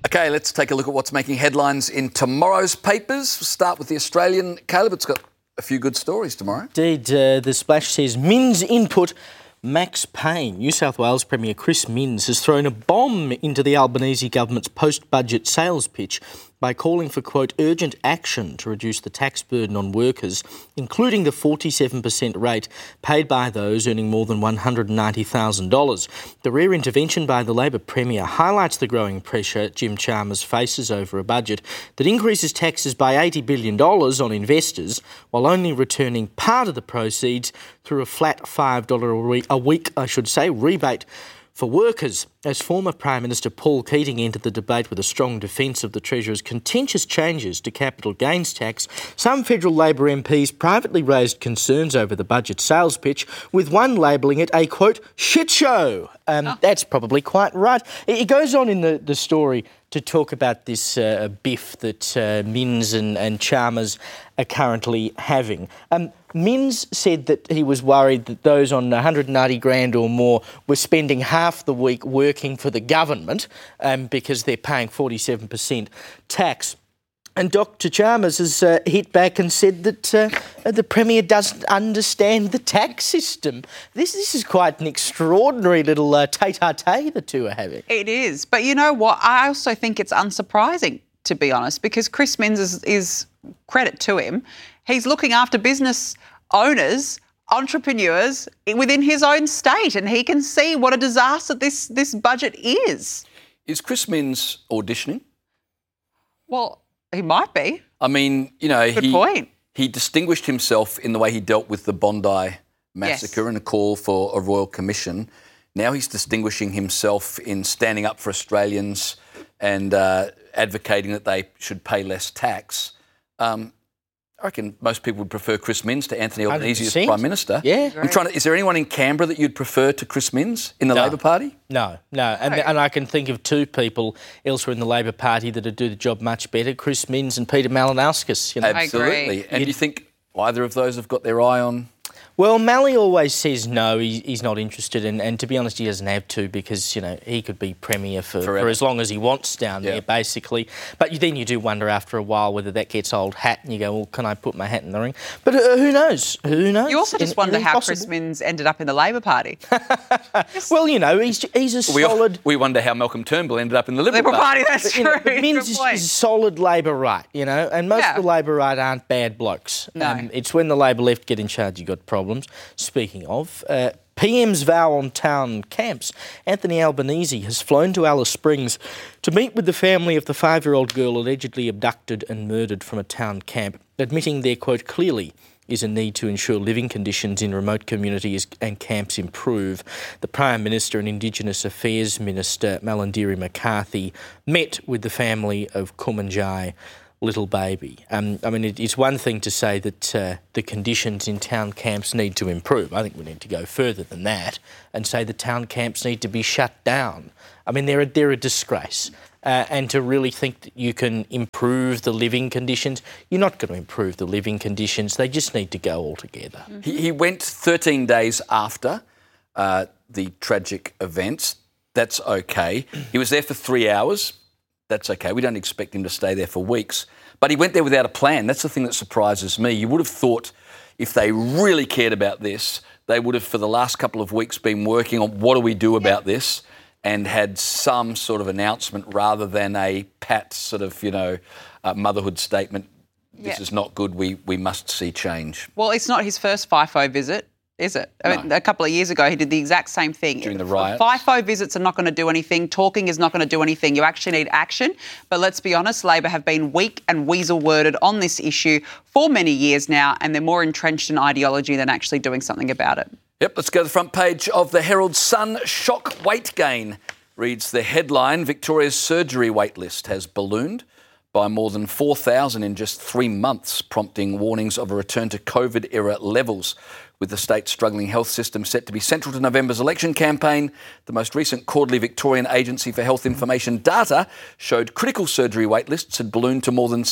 Okay, let's take a look at what's making headlines in tomorrow's papers. We'll start with the Australian. Caleb, it's got a few good stories tomorrow. Indeed, the splash says Minns input Max Payne. New South Wales Premier Chris Minns has thrown a bomb into the Albanese government's post-budget sales pitch by calling for, quote, urgent action to reduce the tax burden on workers, including the 47% rate paid by those earning more than $190,000. The rare intervention by the Labor Premier highlights the growing pressure Jim Chalmers faces over a budget that increases taxes by $80 billion on investors while only returning part of the proceeds through a flat $5 a week rebate for workers. As former Prime Minister Paul Keating entered the debate with a strong defence of the Treasurer's contentious changes to capital gains tax, some federal Labor MPs privately raised concerns over the budget sales pitch, with one labelling it a, quote, shit show. That's probably quite right. It goes on in the story to talk about this biff that Minns and Chalmers are currently having. Minns said that he was worried that those on 190 grand or more were spending half the week working for the government because they're paying 47% tax. And Dr Chalmers has hit back and said that the Premier doesn't understand the tax system. This is quite an extraordinary little tete-a-tete the two are having. It is. But you know what? I also think it's unsurprising, to be honest, because Chris Minns is credit to him. He's looking after business owners, entrepreneurs within his own state, and he can see what a disaster this budget is. Is Chris Minns auditioning? Well, he might be. I mean, you know, Good point. He distinguished himself in the way he dealt with the Bondi massacre and a call for a royal commission. Now he's distinguishing himself in standing up for Australians and advocating that they should pay less tax. I reckon most people would prefer Chris Minns to Anthony Albanese as Prime Minister. Yeah. Is there anyone in Canberra that you'd prefer to Chris Minns in the Labor Party? No. And I can think of two people elsewhere in the Labor Party that would do the job much better, Chris Minns and Peter Malinauskas. You know? Absolutely. I agree. And do you think either of those have got their eye on? Well, Mally always says no, he's not interested, and to be honest, he doesn't have to because, you know, he could be Premier for as long as he wants down there, basically. But then you do wonder after a while whether that gets old hat and you go, well, can I put my hat in the ring? But who knows? Who knows? You also just wonder how Chris Minns ended up in the Labor Party. Well, you know, he's a solid... We wonder how Malcolm Turnbull ended up in the Liberal Party. That's true. But Minns is solid Labor right, you know, and most of the Labor right aren't bad blokes. No. It's when the Labor left get in charge you got problems. Speaking of, PM's vow on town camps. Anthony Albanese has flown to Alice Springs to meet with the family of the 5-year-old girl allegedly abducted and murdered from a town camp, admitting there, quote, clearly is a need to ensure living conditions in remote communities and camps improve. The Prime Minister and Indigenous Affairs Minister, Malarndirri McCarthy, met with the family of Kumanjai little baby. I mean, it's one thing to say that the conditions in town camps need to improve. I think we need to go further than that and say the town camps need to be shut down. I mean, they're a disgrace. And to really think that you can improve the living conditions, you're not going to improve the living conditions. They just need to go altogether. He went 13 days after the tragic events. That's okay. He was there for 3 hours. That's okay. We don't expect him to stay there for weeks. But he went there without a plan. That's the thing that surprises me. You would have thought if they really cared about this, they would have for the last couple of weeks been working on what do we do about this and had some sort of announcement rather than a pat sort of, you know, motherhood statement. This is not good. We must see change. Well, it's not his first FIFO visit, is it? I mean, a couple of years ago, he did the exact same thing. During the riots. FIFO visits are not going to do anything. Talking is not going to do anything. You actually need action. But let's be honest, Labor have been weak and weasel-worded on this issue for many years now, and they're more entrenched in ideology than actually doing something about it. Yep, let's go to the front page of the Herald Sun. Shock weight gain, reads the headline. Victoria's surgery wait list has ballooned by more than 4,000 in just 3 months, prompting warnings of a return to COVID-era levels. With the state's struggling health system set to be central to November's election campaign, the most recent quarterly Victorian Agency for Health Information data showed critical surgery waitlists had ballooned to more than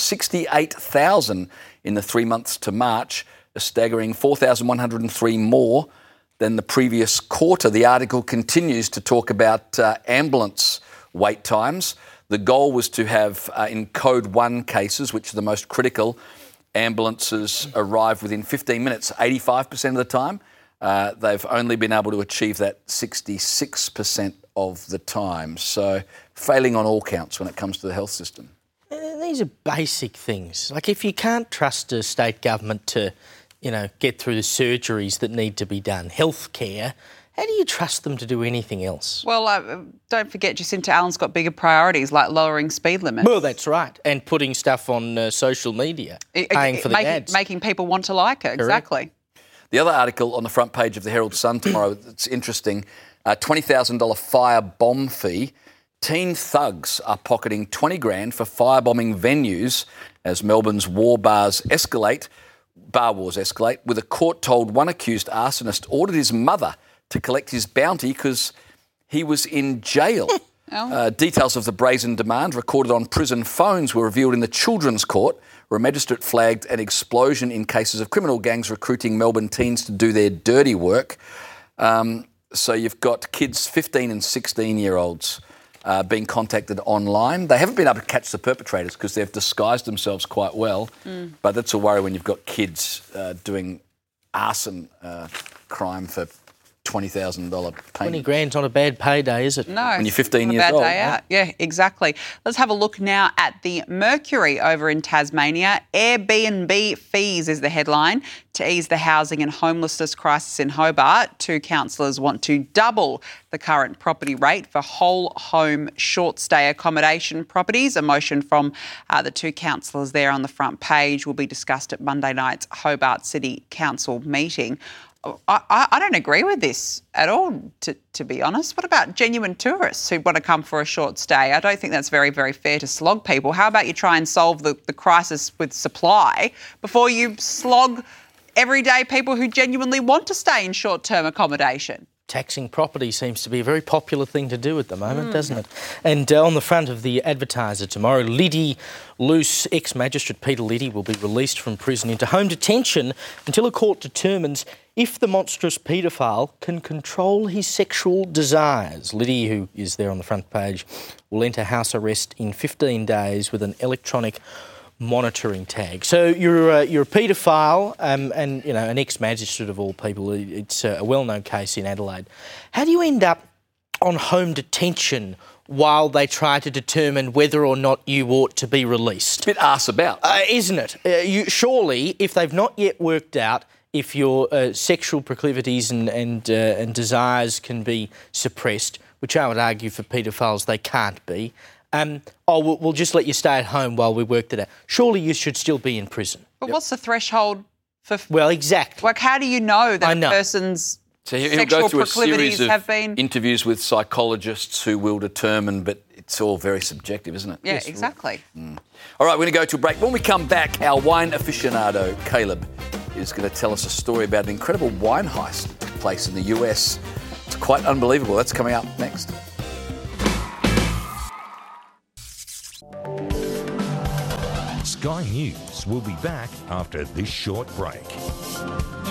68,000 in the 3 months to March, a staggering 4,103 more than the previous quarter. The article continues to talk about ambulance wait times. The goal was to have, in Code 1 cases, which are the most critical, ambulances arrive within 15 minutes, 85% of the time. They've only been able to achieve that 66% of the time. So failing on all counts when it comes to the health system. These are basic things. Like if you can't trust a state government to, get through the surgeries that need to be done, healthcare, how do you trust them to do anything else? Well, don't forget Jacinta Allen's got bigger priorities like lowering speed limits. Well, that's right. And putting stuff on social media, paying for the ads. Making people want to like her, exactly. The other article on the front page of the Herald Sun tomorrow, it's interesting, $20,000 fire bomb fee. Teen thugs are pocketing 20 grand for firebombing venues as Melbourne's bar wars escalate, with a court told one accused arsonist ordered his mother to collect his bounty because he was in jail. Details of the brazen demand recorded on prison phones were revealed in the Children's Court, where a magistrate flagged an explosion in cases of criminal gangs recruiting Melbourne teens to do their dirty work. So you've got kids 15 and 16-year-olds being contacted online. They haven't been able to catch the perpetrators because they've disguised themselves quite well. But that's a worry when you've got kids doing arson crime for $20,000 payment. 20 grand's not a bad payday, is it? No. When you're 15 years bad old. Day out. Yeah, exactly. Let's have a look now at the Mercury over in Tasmania. Airbnb fees is the headline. To ease the housing and homelessness crisis in Hobart, 2 councillors want to double the current property rate for whole home short stay accommodation properties. A motion from the 2 councillors there on the front page will be discussed at Monday night's Hobart City Council meeting. I don't agree with this at all, to be honest. What about genuine tourists who want to come for a short stay? I don't think that's very, very fair to slog people. How about you try and solve the crisis with supply before you slog everyday people who genuinely want to stay in short-term accommodation? Taxing property seems to be a very popular thing to do at the moment, doesn't it? And on the front of the Advertiser tomorrow, Liddy Luce, ex-magistrate Peter Liddy, will be released from prison into home detention until a court determines if the monstrous paedophile can control his sexual desires. Liddy, who is there on the front page, will enter house arrest in 15 days with an electronic monitoring tag. So you're a paedophile and an ex-magistrate of all people. It's a well-known case in Adelaide. How do you end up on home detention while they try to determine whether or not you ought to be released? A bit arse about. Isn't it? Surely, if they've not yet worked out if your sexual proclivities and desires can be suppressed, which I would argue for paedophiles they can't be, we'll just let you stay at home while we work it out. Surely you should still be in prison. But what's the threshold for... Well, exactly. Like, how do you know that a person's he'll go through a series of interviews with psychologists who will determine, but it's all very subjective, isn't it? Yeah, yes, exactly. All right, we're going to go to a break. When we come back, our wine aficionado, Caleb, is going to tell us a story about an incredible wine heist that took place in the US. It's quite unbelievable. That's coming up next. Sky News will be back after this short break.